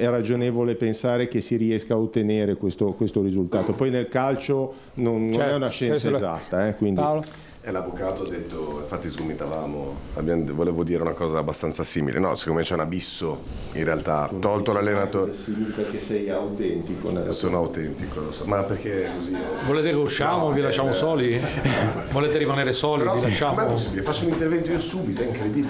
è ragionevole pensare che si riesca a ottenere questo risultato. Poi nel calcio non è una scienza esatta, quindi... Paolo? L'avvocato ha detto, infatti sgomitavamo, volevo dire una cosa abbastanza simile. No, secondo me c'è un abisso, in realtà, tolto l'allenatore. Perché sei autentico. Sono autentico, lo so. Ma perché così? Volete che usciamo? Vi lasciamo soli? Volete rimanere soli? Però, vi lasciamo? com'è possibile? Faccio un intervento io subito, è incredibile.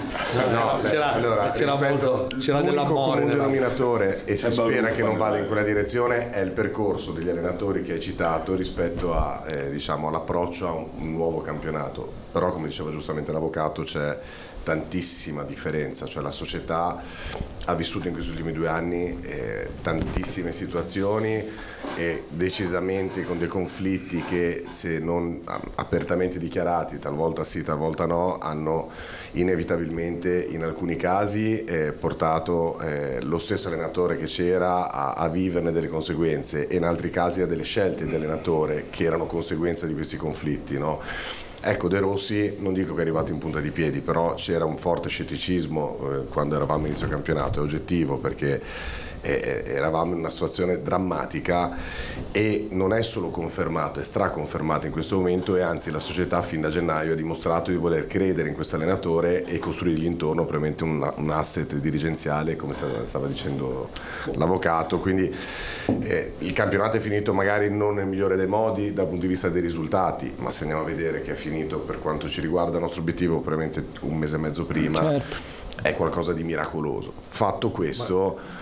C'era l'unico comune denominatore, e si spera che non vada in quella direzione, è il percorso degli allenatori che hai citato rispetto a, all'approccio a un nuovo campionato. Però, come diceva giustamente l'avvocato, c'è tantissima differenza, cioè la società ha vissuto in questi ultimi 2 anni tantissime situazioni e decisamente con dei conflitti che, se non apertamente dichiarati, talvolta sì, talvolta no, hanno inevitabilmente in alcuni casi portato lo stesso allenatore che c'era a viverne delle conseguenze, e in altri casi a delle scelte di allenatore che erano conseguenza di questi conflitti, no? Ecco, De Rossi non dico che è arrivato in punta di piedi, però c'era un forte scetticismo quando eravamo inizio campionato, è oggettivo, perché eravamo in una situazione drammatica, e non è solo confermato, è straconfermato in questo momento, e anzi la società fin da gennaio ha dimostrato di voler credere in questo allenatore e costruirgli intorno probabilmente un asset dirigenziale, come stava dicendo l'avvocato. Quindi il campionato è finito magari non nel migliore dei modi dal punto di vista dei risultati, ma se andiamo a vedere che è finito, per quanto ci riguarda, il nostro obiettivo probabilmente 1 mese e mezzo prima, certo, è qualcosa di miracoloso. Fatto questo,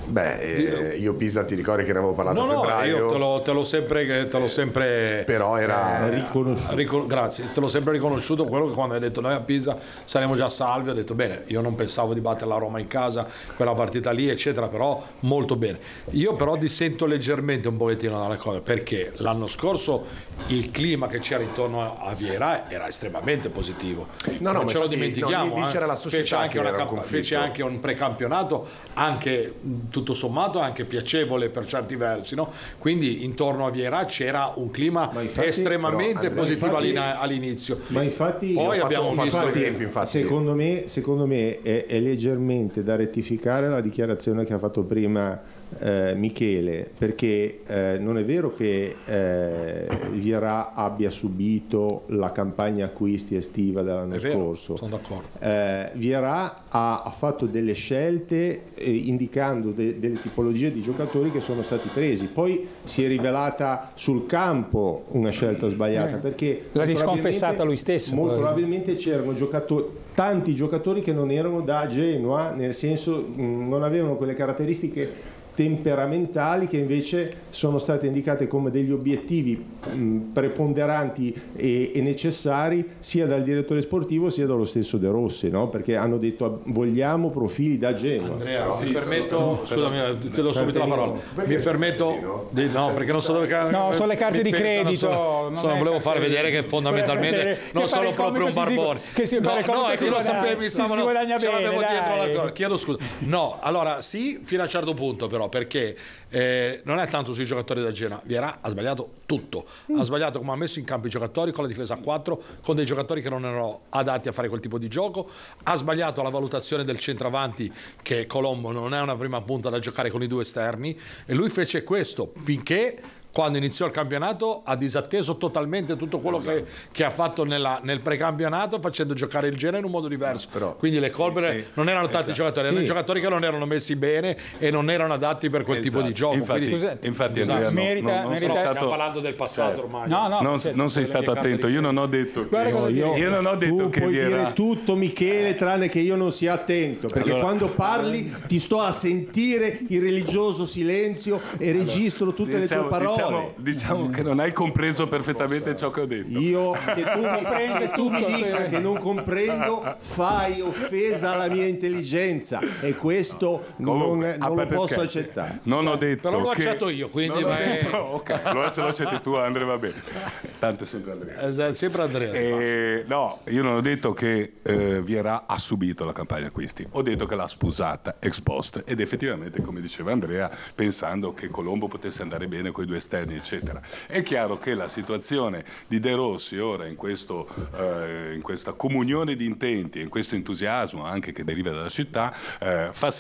io Pisa, ti ricordi che ne avevo parlato a febbraio? Io te l'ho sempre però era riconosciuto. Grazie, te l'ho sempre riconosciuto quello che quando hai detto noi a Pisa saremo già salvi, ho detto bene, io non pensavo di battere la Roma in casa, quella partita lì eccetera, però molto bene. Io però dissento leggermente un pochettino dalle cose, perché l'anno scorso il clima che c'era intorno a Viera era estremamente positivo, non ce lo dimentichiamo, c'era la società fece anche un precampionato anche tutto sommato anche piacevole per certi versi, no? Quindi intorno a Viera c'era un clima estremamente positivo all'inizio. Ma infatti poi abbiamo visto esempi, secondo me è leggermente da rettificare la dichiarazione che ha fatto prima Michele, perché non è vero che Viera abbia subito la campagna acquisti estiva dell'anno scorso. Sono d'accordo. Viera ha fatto delle scelte indicando delle tipologie di giocatori che sono stati presi, poi si è rivelata sul campo una scelta sbagliata, perché l'ha risconfessata lui stesso. Molto probabilmente c'erano tanti giocatori che non erano da Genoa, nel senso non avevano quelle caratteristiche temperamentali che invece sono state indicate come degli obiettivi preponderanti e necessari sia dal direttore sportivo sia dallo stesso De Rossi, no? Perché hanno detto vogliamo profili da Genoa. Andrea, mi permetto, scusami, ti do subito la parola. Mi permetto perché non so dove sono le carte di credito. Volevo fare vedere che fondamentalmente non sono proprio un barbone. Che si fa lo sapevi, si guadagna bene. Chiedo scusa. No, allora sì, fino a un certo punto però, perché non è tanto sui giocatori da Genoa. Viera ha sbagliato tutto, ha sbagliato come ha messo in campo i giocatori, con la difesa a 4, con dei giocatori che non erano adatti a fare quel tipo di gioco, ha sbagliato la valutazione del centravanti, che Colombo non è una prima punta da giocare con i 2 esterni, e lui fece questo finché, quando iniziò il campionato, ha disatteso totalmente tutto quello che ha fatto nel precampionato, facendo giocare il Genoa in un modo diverso. Quindi le colpe non erano tanti giocatori, erano giocatori che non erano messi bene e non erano adatti per quel tipo di gioco. Infatti Andrea, stiamo parlando del passato ormai. Non sei stato attento. Io non ho detto che tu puoi dire tutto, Michele, tranne che io non sia attento, perché quando parli ti sto a sentire il religioso silenzio e registro tutte le tue parole. Diciamo che non hai compreso perfettamente ciò che ho detto. Io che tu mi dica che non comprendo, fai offesa alla mia intelligenza, e questo non lo posso accettare. Non ho detto, però l'ho accettato io, quindi ok, allora se lo accetti tu, Andrea, va bene. Tanto è sempre Andrea. Sempre Andrea. No, io non ho detto che Viera ha subito la campagna acquisti, ho detto che l'ha spusata ex post, ed effettivamente, come diceva Andrea, pensando che Colombo potesse andare bene con i 2 esterni eccetera. È chiaro che la situazione di De Rossi ora in questa comunione di intenti, in questo entusiasmo anche che deriva dalla città, fa